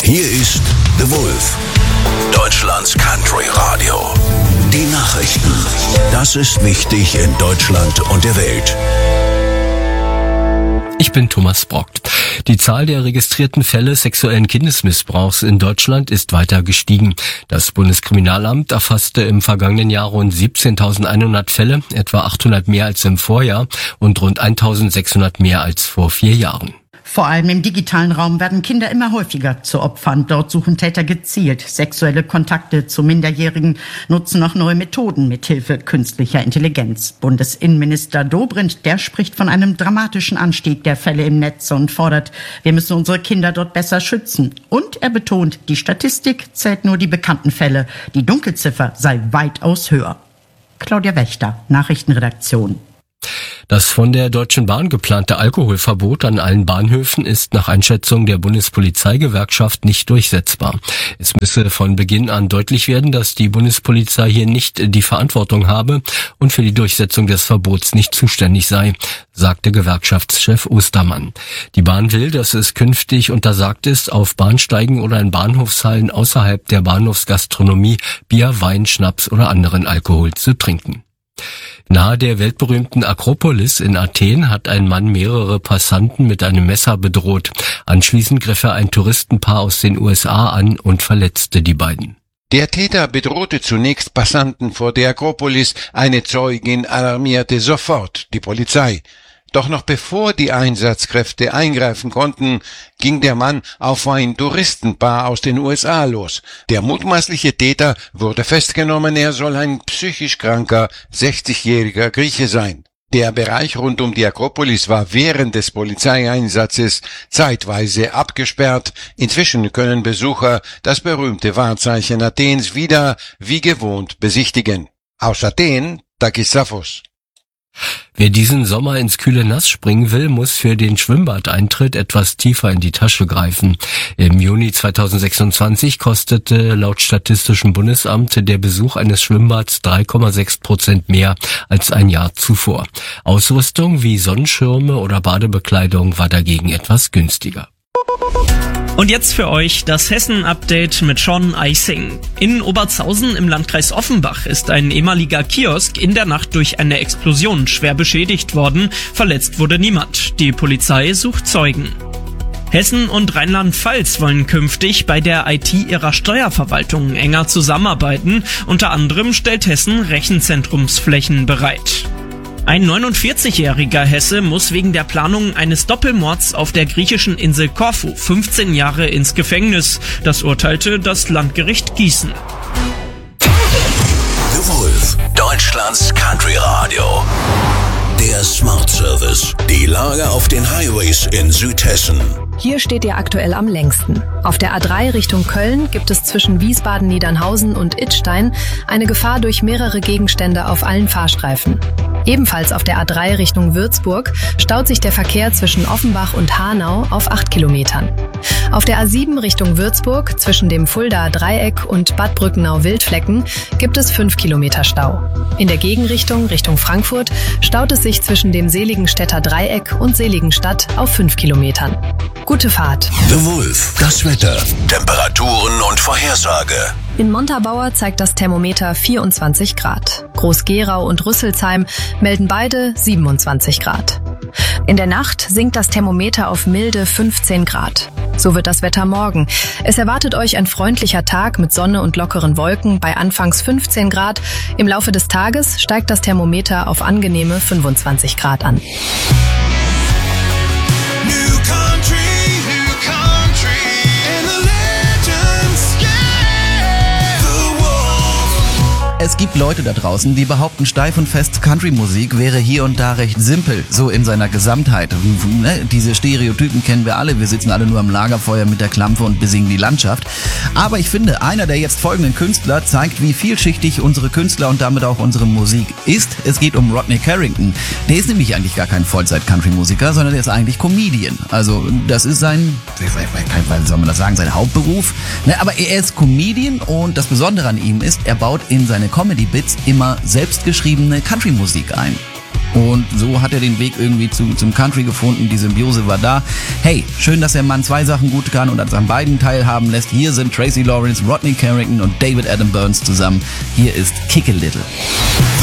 Hier ist The Wolf, Deutschlands Country Radio. Die Nachrichten. Das ist wichtig in Deutschland und der Welt. Ich bin Thomas Brock. Die Zahl der registrierten Fälle sexuellen Kindesmissbrauchs in Deutschland ist weiter gestiegen. Das Bundeskriminalamt erfasste im vergangenen Jahr rund 17.100 Fälle, etwa 800 mehr als im Vorjahr und rund 1.600 mehr als vor 4 Jahren. Vor allem im digitalen Raum werden Kinder immer häufiger zu Opfern. Dort suchen Täter gezielt sexuelle Kontakte zu Minderjährigen, nutzen auch neue Methoden mithilfe künstlicher Intelligenz. Bundesinnenminister Dobrindt, der spricht von einem dramatischen Anstieg der Fälle im Netz und fordert, wir müssen unsere Kinder dort besser schützen. Und er betont, die Statistik zählt nur die bekannten Fälle. Die Dunkelziffer sei weitaus höher. Claudia Wächter, Nachrichtenredaktion. Das von der Deutschen Bahn geplante Alkoholverbot an allen Bahnhöfen ist nach Einschätzung der Bundespolizeigewerkschaft nicht durchsetzbar. Es müsse von Beginn an deutlich werden, dass die Bundespolizei hier nicht die Verantwortung habe und für die Durchsetzung des Verbots nicht zuständig sei, sagte Gewerkschaftschef Ostermann. Die Bahn will, dass es künftig untersagt ist, auf Bahnsteigen oder in Bahnhofshallen außerhalb der Bahnhofsgastronomie Bier, Wein, Schnaps oder anderen Alkohol zu trinken. Nahe der weltberühmten Akropolis in Athen hat ein Mann mehrere Passanten mit einem Messer bedroht. Anschließend griff er ein Touristenpaar aus den USA an und verletzte die beiden. Der Täter bedrohte zunächst Passanten vor der Akropolis. Eine Zeugin alarmierte sofort die Polizei. Doch noch bevor die Einsatzkräfte eingreifen konnten, ging der Mann auf ein Touristenpaar aus den USA los. Der mutmaßliche Täter wurde festgenommen, er soll ein psychisch kranker, 60-jähriger Grieche sein. Der Bereich rund um die Akropolis war während des Polizeieinsatzes zeitweise abgesperrt. Inzwischen können Besucher das berühmte Wahrzeichen Athens wieder wie gewohnt besichtigen. Aus Athen, Takis Safos. Wer diesen Sommer ins kühle Nass springen will, muss für den Schwimmbadeintritt etwas tiefer in die Tasche greifen. Im Juni 2026 kostete laut Statistischem Bundesamt der Besuch eines Schwimmbads 3,6% mehr als ein Jahr zuvor. Ausrüstung wie Sonnenschirme oder Badebekleidung war dagegen etwas günstiger. Und jetzt für euch das Hessen-Update mit Sean Eising. In Obertshausen im Landkreis Offenbach ist ein ehemaliger Kiosk in der Nacht durch eine Explosion schwer beschädigt worden. Verletzt wurde niemand. Die Polizei sucht Zeugen. Hessen und Rheinland-Pfalz wollen künftig bei der IT ihrer Steuerverwaltung enger zusammenarbeiten. Unter anderem stellt Hessen Rechenzentrumsflächen bereit. Ein 49-jähriger Hesse muss wegen der Planung eines Doppelmords auf der griechischen Insel Korfu 15 Jahre ins Gefängnis. Das urteilte das Landgericht Gießen. The Wolf, Deutschlands Country Radio. Der Smart Service. Die Lage auf den Highways in Südhessen. Hier steht ihr aktuell am längsten. Auf der A3 Richtung Köln gibt es zwischen Wiesbaden, Niedernhausen und Idstein eine Gefahr durch mehrere Gegenstände auf allen Fahrstreifen. Ebenfalls auf der A3 Richtung Würzburg staut sich der Verkehr zwischen Offenbach und Hanau auf 8 Kilometern. Auf der A7 Richtung Würzburg zwischen dem Fuldaer Dreieck und Bad Brückenau-Wildflecken gibt es 5 Kilometer Stau. In der Gegenrichtung Richtung Frankfurt staut es sich zwischen dem Seligenstädter Dreieck und Seligenstadt auf 5 Kilometern. Gute Fahrt. The Wolf, das Wetter, Temperaturen und Vorhersage. In Montabaur zeigt das Thermometer 24 Grad. Groß-Gerau und Rüsselsheim melden beide 27 Grad. In der Nacht sinkt das Thermometer auf milde 15 Grad. So wird das Wetter morgen. Es erwartet euch ein freundlicher Tag mit Sonne und lockeren Wolken bei anfangs 15 Grad. Im Laufe des Tages steigt das Thermometer auf angenehme 25 Grad an. Es gibt Leute da draußen, die behaupten steif und fest, Country-Musik wäre hier und da recht simpel, so in seiner Gesamtheit. Diese Stereotypen kennen wir alle, wir sitzen alle nur am Lagerfeuer mit der Klampe und besingen die Landschaft. Aber ich finde, einer der jetzt folgenden Künstler zeigt, wie vielschichtig unsere Künstler und damit auch unsere Musik ist. Es geht um Rodney Carrington. Der ist nämlich eigentlich gar kein Vollzeit-Country-Musiker, sondern der ist eigentlich Comedian. Also das ist sein, wie soll man das sagen, sein Hauptberuf. Aber er ist Comedian und das Besondere an ihm ist, er baut in seine Comedy-Bits immer selbstgeschriebene Country-Musik ein. Und so hat er den Weg irgendwie zum Country gefunden. Die Symbiose war da. Hey, schön, dass der Mann 2 Sachen gut kann und an beiden teilhaben lässt. Hier sind Tracy Lawrence, Rodney Carrington und David Adam Burns zusammen. Hier ist Kick a Little.